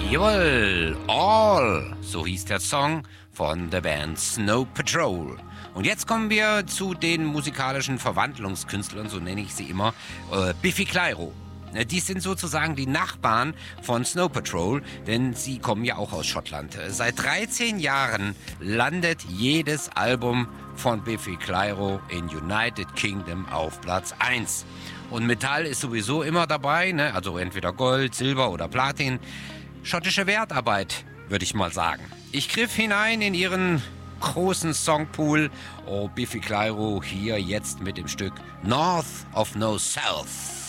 Jawohl, All, so hieß der Song von der Band Snow Patrol. Und jetzt kommen wir zu den musikalischen Verwandlungskünstlern, so nenne ich sie immer, Biffy Clyro. Die sind sozusagen die Nachbarn von Snow Patrol, denn sie kommen ja auch aus Schottland. Seit 13 Jahren landet jedes Album von Biffy Clyro in United Kingdom auf Platz 1. Und Metall ist sowieso immer dabei, ne? Also entweder Gold, Silber oder Platin. Schottische Wertarbeit, würde ich mal sagen. Ich griff hinein in ihren großen Songpool. Oh, Biffy Clyro hier jetzt mit dem Stück North of No South.